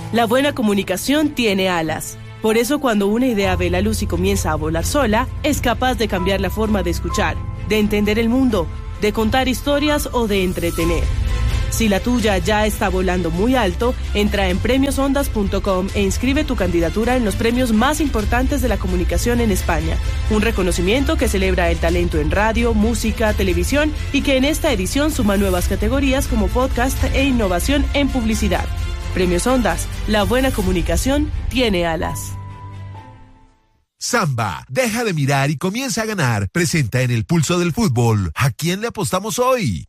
La buena comunicación tiene alas. Por eso cuando una idea ve la luz y comienza a volar sola, es capaz de cambiar la forma de escuchar, de entender el mundo, de contar historias o de entretener. Si la tuya ya está volando muy alto, entra en premiosondas.com e inscribe tu candidatura en los premios más importantes de la comunicación en España. Un reconocimiento que celebra el talento en radio, música, televisión y que en esta edición suma nuevas categorías como podcast e innovación en publicidad. Premios Ondas, la buena comunicación tiene alas. Samba, deja de mirar y comienza a ganar. Presenta en el Pulso del Fútbol. ¿A quién le apostamos hoy?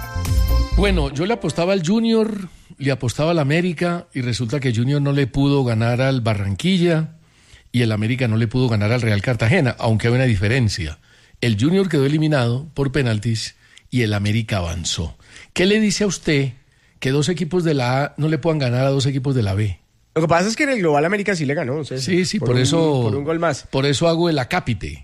Bueno, yo le apostaba al Junior, le apostaba al América y resulta que Junior no le pudo ganar al Barranquilla y el América no le pudo ganar al Real Cartagena, aunque hay una diferencia. El Junior quedó eliminado por penaltis y el América avanzó. ¿Qué le dice a usted que dos equipos de la A no le puedan ganar a dos equipos de la B? Lo que pasa es que en el Global América sí le ganó. Sí, por un gol más. Por eso hago el acápite.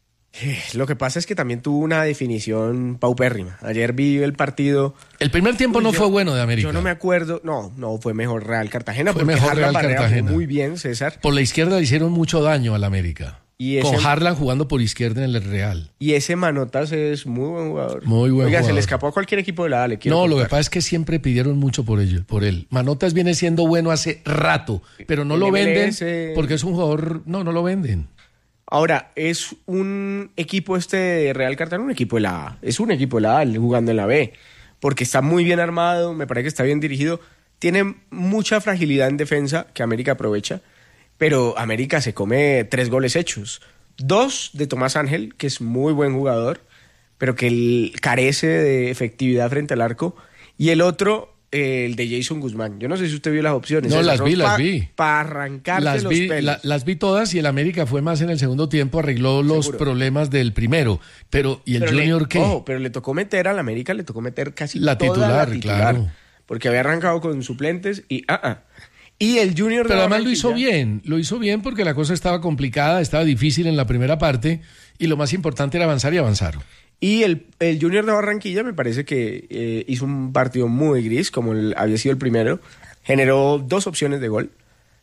Lo que pasa es que también tuvo una definición paupérrima. Ayer vi el partido. El primer tiempo no fue bueno de América. Yo no me acuerdo. No, fue mejor Real Cartagena. Fue mejor Real Cartagena. Muy bien, César. Por la izquierda le hicieron mucho daño al América. Con Harlan jugando por izquierda en el Real. Y ese Manotas es muy buen jugador. Muy buen jugador. Se le escapó a cualquier equipo de la A. Lo que pasa es que siempre pidieron mucho por él. Manotas viene siendo bueno hace rato, pero no lo venden porque es un jugador. No lo venden. Ahora, es un equipo de Real Cartagena, un equipo de la A. Es un equipo de la A jugando en la B. Porque está muy bien armado, me parece que está bien dirigido. Tiene mucha fragilidad en defensa que América aprovecha. Pero América se come 3 goles hechos. 2 de Tomás Ángel, que es muy buen jugador, pero que carece de efectividad frente al arco. Y el otro, el de Jason Guzmán. Yo no sé si usted vio las opciones. No, las vi. Para arrancarse los pelos. Las vi todas y el América fue más en el segundo tiempo, arregló los problemas del primero. ¿Y el Junior qué? Ojo, pero le tocó meter al América, casi la toda la titular. Claro. Porque había arrancado con suplentes y Y el Junior Pero además lo hizo bien porque la cosa estaba complicada, estaba difícil en la primera parte y lo más importante era avanzar y avanzaron. Y el Junior de Barranquilla me parece que hizo un partido muy gris, como había sido el primero. Generó 2 opciones de gol,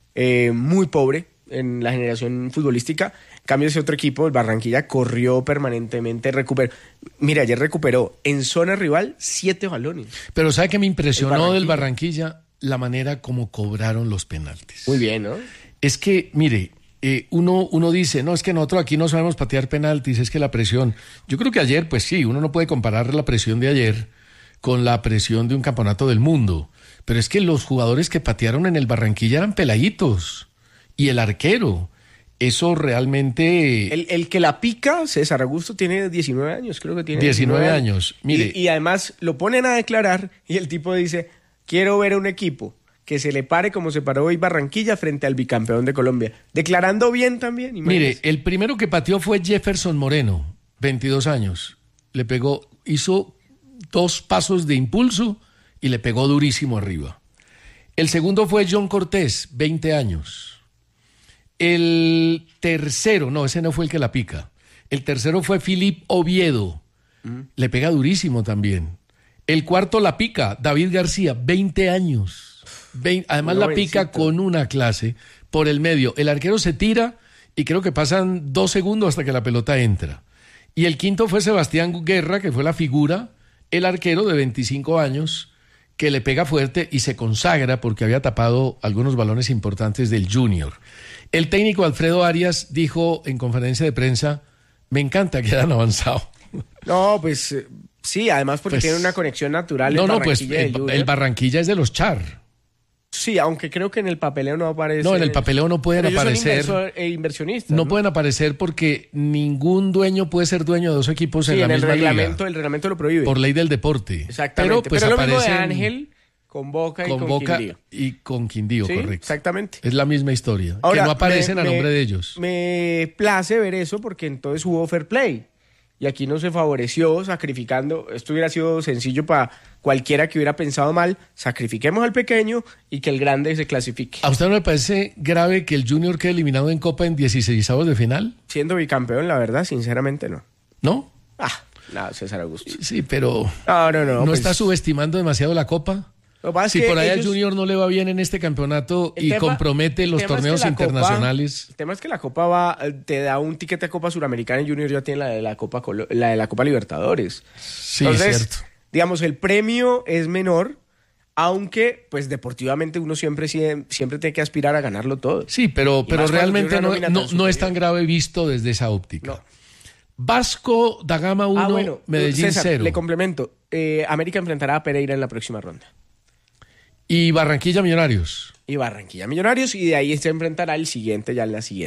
muy pobre en la generación futbolística. En cambio, ese otro equipo, el Barranquilla, corrió permanentemente, ayer recuperó en zona rival 7 balones. Pero ¿sabe qué me impresionó del Barranquilla? La manera como cobraron los penaltis. Muy bien, ¿no? Es que, mire, uno dice, no, es que nosotros aquí no sabemos patear penaltis, es que la presión. Yo creo que ayer, pues sí, uno no puede comparar la presión de ayer con la presión de un campeonato del mundo. Pero es que los jugadores que patearon en el Barranquilla eran peladitos. Y el arquero, eso realmente... El que la pica, César Augusto, tiene 19 años, creo que tiene 19 años. Mire. Y además lo ponen a declarar y el tipo dice... Quiero ver a un equipo que se le pare como se paró hoy Barranquilla frente al bicampeón de Colombia. Declarando bien también. Mire, el primero que pateó fue Jefferson Moreno, 22 años. Le pegó, hizo 2 pasos de impulso y le pegó durísimo arriba. El segundo fue John Cortés, 20 años. El tercero, no, ese no fue el que la pica. El tercero fue Philip Oviedo. Le pega durísimo también. El cuarto la pica, David García, 20 años. Además la pica con una clase por el medio. El arquero se tira y creo que pasan 2 segundos hasta que la pelota entra. Y el quinto fue Sebastián Guerra, que fue la figura, el arquero de 25 años, que le pega fuerte y se consagra porque había tapado algunos balones importantes del Junior. El técnico Alfredo Arias dijo en conferencia de prensa, me encanta que hayan avanzado. No, pues... Sí, además porque tiene una conexión natural. El Barranquilla es de los Char. Sí, aunque creo que en el papeleo no aparece. No, en el papeleo no pueden aparecer. Son inversionistas. No pueden aparecer porque ningún dueño puede ser dueño de 2 equipos en la misma liga. El reglamento lo prohíbe. Por ley del deporte. Exactamente. Pero lo mismo de Ángel con Boca y con Quindío. Y con Quindío, sí, correcto. Exactamente. Es la misma historia. Ahora, que no aparecen a nombre de ellos. Me place ver eso porque entonces hubo fair play. Y aquí no se favoreció sacrificando. Esto hubiera sido sencillo para cualquiera que hubiera pensado mal. Sacrifiquemos al pequeño y que el grande se clasifique. ¿A usted no le parece grave que el Junior quede eliminado en Copa en 16avos de final? Siendo bicampeón, la verdad, sinceramente no. ¿No? No, César Augusto. Sí, pero... No. ¿No está subestimando demasiado la Copa? Lo que pasa es Si que por ahí al ellos- Junior no le va bien en este campeonato y compromete los el tema es torneos que la Copa- internacionales. el tema es que la Copa te da un tiquete a Copa Suramericana y Junior ya tiene la de la Copa Libertadores. Sí, Entonces, cierto. digamos, el premio es menor, aunque pues deportivamente uno siempre tiene que aspirar a ganarlo todo. Sí, pero más cuando realmente tiene una nómina tan no es tan superior. grave visto desde esa óptica. No. Vasco da Gama 1, Medellín César, 0. le complemento. América enfrentará a Pereira en la próxima ronda. Y Barranquilla Millonarios. Y Barranquilla Millonarios, y de ahí se enfrentará el siguiente, ya en la siguiente.